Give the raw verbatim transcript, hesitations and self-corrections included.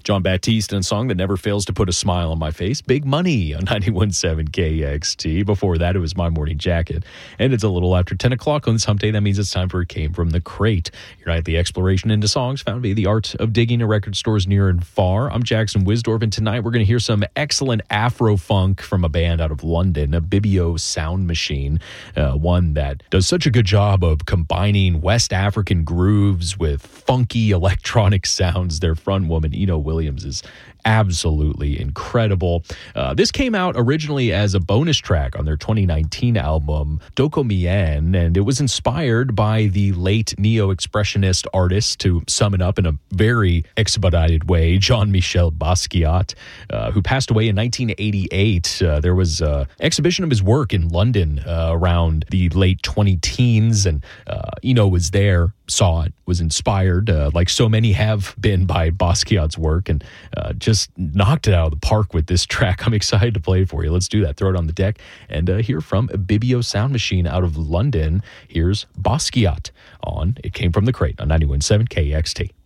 John Baptiste and a song that never fails to put a smile on my face, Big Money on ninety-one point seven K X T. Before that, it was My Morning Jacket. And it's a little after ten o'clock on this hump day. That means it's time for It Came From the Crate, your nightly exploration into songs found via the art of digging at record stores near and far. I'm Jackson Wisdorf, and tonight we're going to hear some excellent Afro-funk from a band out of London, a Bibio Sound Machine, uh, one that does such a good job of combining West African grooves with funky electronic sounds. Their front woman, Eno Williams, is absolutely incredible. Uh, this came out originally as a bonus track on their twenty nineteen album, Doko Mien, and it was inspired by the late neo-expressionist artist, to sum it up in a very expedited way, Jean-Michel Basquiat, uh, who passed away in nineteen eighty-eight. Uh, there was an exhibition of his work in London uh, around the late twenty-teens, and uh, Eno was there, saw it, was inspired, uh, like so many have been, by Basquiat's work, and uh, just knocked it out of the park with this track. I'm excited to play it for you. Let's do that. Throw it on the deck and uh, hear from a Bibio Sound Machine out of London. Here's Basquiat on It Came From the Crate on ninety-one point seven K X T.